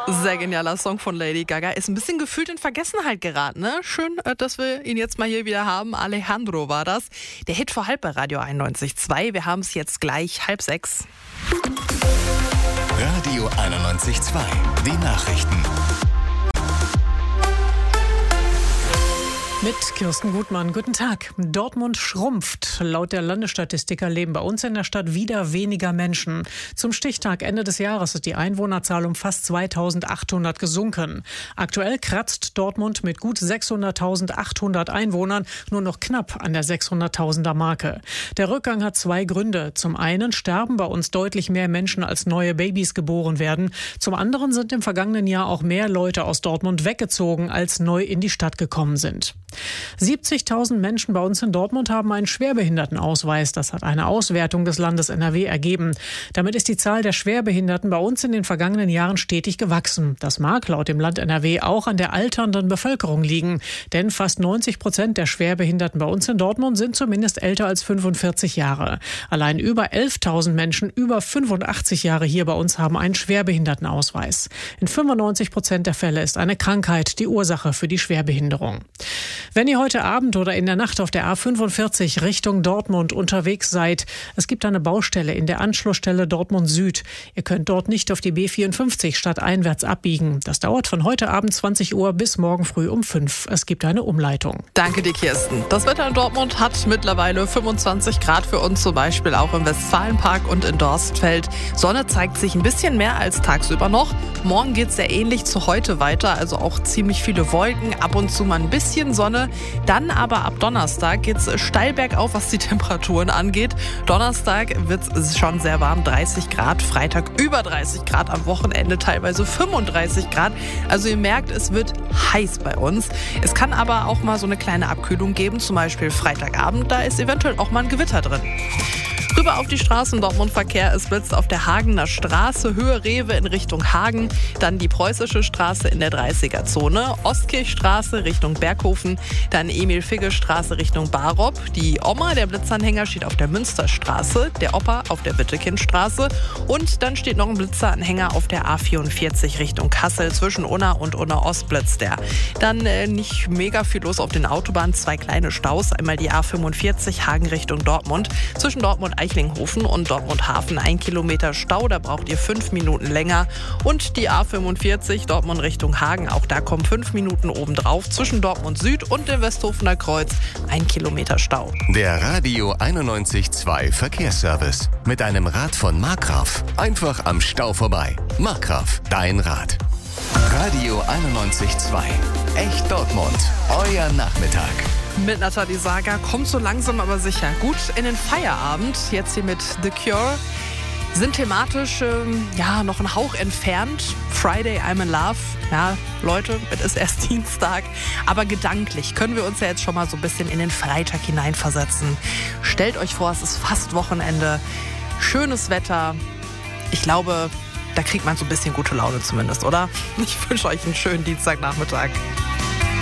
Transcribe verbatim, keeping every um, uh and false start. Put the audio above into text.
Sehr genialer Song von Lady Gaga. Ist ein bisschen gefühlt in Vergessenheit geraten, ne? Schön, dass wir ihn jetzt mal hier wieder haben. Alejandro war das. Der Hit vor halb bei Radio einundneunzig Komma zwei. Wir haben es jetzt gleich halb sechs. Radio einundneunzig Komma zwei. Die Nachrichten. Mit Kirsten Gutmann. Guten Tag. Dortmund schrumpft. Laut der Landesstatistiker leben bei uns in der Stadt wieder weniger Menschen. Zum Stichtag Ende des Jahres ist die Einwohnerzahl um fast zweitausendachthundert gesunken. Aktuell kratzt Dortmund mit gut sechshunderttausendachthundert Einwohnern nur noch knapp an der sechshunderttausender Marke. Der Rückgang hat zwei Gründe. Zum einen sterben bei uns deutlich mehr Menschen, als neue Babys geboren werden. Zum anderen sind im vergangenen Jahr auch mehr Leute aus Dortmund weggezogen, als neu in die Stadt gekommen sind. siebzigtausend Menschen bei uns in Dortmund haben einen Schwerbehindertenausweis. Das hat eine Auswertung des Landes N R W ergeben. Damit ist die Zahl der Schwerbehinderten bei uns in den vergangenen Jahren stetig gewachsen. Das mag laut dem Land N R W auch an der alternden Bevölkerung liegen. Denn fast neunzig Prozent der Schwerbehinderten bei uns in Dortmund sind zumindest älter als fünfundvierzig Jahre. Allein über elftausend Menschen über fünfundachtzig Jahre hier bei uns haben einen Schwerbehindertenausweis. In fünfundneunzig Prozent der Fälle ist eine Krankheit die Ursache für die Schwerbehinderung. Wenn ihr heute Abend oder in der Nacht auf der A fünfundvierzig Richtung Dortmund unterwegs seid, es gibt eine Baustelle in der Anschlussstelle Dortmund Süd. Ihr könnt dort nicht auf die B vierundfünfzig stadteinwärts abbiegen. Das dauert von heute Abend zwanzig Uhr bis morgen früh um fünf. Es gibt eine Umleitung. Danke dir, Kirsten. Das Wetter in Dortmund hat mittlerweile fünfundzwanzig Grad für uns, zum Beispiel auch im Westfalenpark und in Dorstfeld. Sonne zeigt sich ein bisschen mehr als tagsüber noch. Morgen geht es sehr ähnlich zu heute weiter, also auch ziemlich viele Wolken, ab und zu mal ein bisschen Sonne. Dann aber ab Donnerstag geht es steil bergauf, was die Temperaturen angeht. Donnerstag wird es schon sehr warm, dreißig Grad. Freitag über dreißig Grad, am Wochenende teilweise fünfunddreißig Grad. Also ihr merkt, es wird heiß bei uns. Es kann aber auch mal so eine kleine Abkühlung geben, zum Beispiel Freitagabend. Da ist eventuell auch mal ein Gewitter drin. Rüber auf die Straßen, Dortmund-Verkehr. Es blitzt auf der Hagener Straße, Höhe Rewe in Richtung Hagen. Dann die Preußische Straße in der dreißiger-Zone. Ostkirchstraße Richtung Berghofen. Dann Emil-Figge-Straße Richtung Barop. Die Oma, der Blitzanhänger, steht auf der Münsterstraße. Der Opa auf der Wittekindstraße. Und dann steht noch ein Blitzeranhänger auf der A vierundvierzig Richtung Kassel. Zwischen Unna und Unna Ost blitzt der. Dann äh, nicht mega viel los auf den Autobahnen. Zwei kleine Staus. Einmal die A fünfundvierzig Hagen Richtung Dortmund. Zwischen Dortmund Eichlinghofen und Dortmund Hafen ein Kilometer Stau, da braucht ihr fünf Minuten länger. Und die A fünfundvierzig Dortmund Richtung Hagen, auch da kommen fünf Minuten obendrauf. Zwischen Dortmund Süd und dem Westhofener Kreuz ein Kilometer Stau. Der Radio einundneunzig Komma zwei Verkehrsservice. Mit einem Rad von Markgraf. Einfach am Stau vorbei. Markgraf, dein Rad. Radio einundneunzig Komma zwei. Echt Dortmund. Euer Nachmittag. Mit Nathalie Sager kommt so langsam aber sicher gut in den Feierabend. Jetzt hier mit The Cure. Sind thematisch ähm, ja noch ein Hauch entfernt. Friday, I'm in Love. Ja, Leute, es ist erst Dienstag. Aber gedanklich können wir uns ja jetzt schon mal so ein bisschen in den Freitag hineinversetzen. Stellt euch vor, es ist fast Wochenende. Schönes Wetter. Ich glaube, da kriegt man so ein bisschen gute Laune zumindest, oder? Ich wünsche euch einen schönen Dienstagnachmittag.